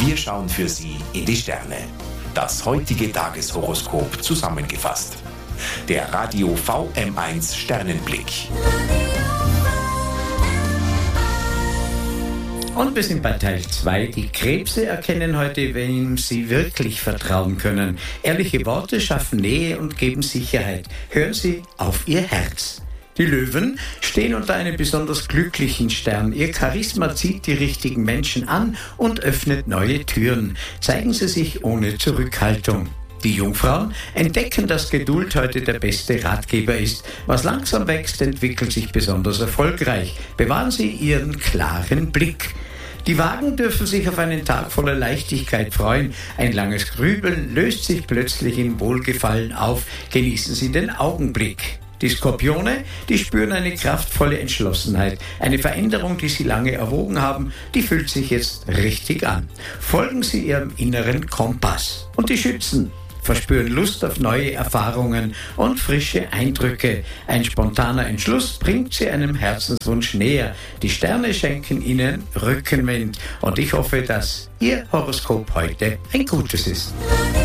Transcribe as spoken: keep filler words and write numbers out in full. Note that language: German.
Wir schauen für Sie in die Sterne. Das heutige Tageshoroskop zusammengefasst. Der Radio V M eins Sternenblick. Und wir sind bei Teil zwei. Die Krebse erkennen heute, wem sie wirklich vertrauen können. Ehrliche Worte schaffen Nähe und geben Sicherheit. Hören Sie auf Ihr Herz. Die Löwen stehen unter einem besonders glücklichen Stern. Ihr Charisma zieht die richtigen Menschen an und öffnet neue Türen. Zeigen Sie sich ohne Zurückhaltung. Die Jungfrauen entdecken, dass Geduld heute der beste Ratgeber ist. Was langsam wächst, entwickelt sich besonders erfolgreich. Bewahren Sie Ihren klaren Blick. Die Wagen dürfen sich auf einen Tag voller Leichtigkeit freuen. Ein langes Grübeln löst sich plötzlich in Wohlgefallen auf. Genießen Sie den Augenblick. Die Skorpione, die spüren eine kraftvolle Entschlossenheit. Eine Veränderung, die sie lange erwogen haben, die fühlt sich jetzt richtig an. Folgen Sie Ihrem inneren Kompass. Und die Schützen verspüren Lust auf neue Erfahrungen und frische Eindrücke. Ein spontaner Entschluss bringt Sie einem Herzenswunsch näher. Die Sterne schenken Ihnen Rückenwind. Und ich hoffe, dass Ihr Horoskop heute ein gutes ist.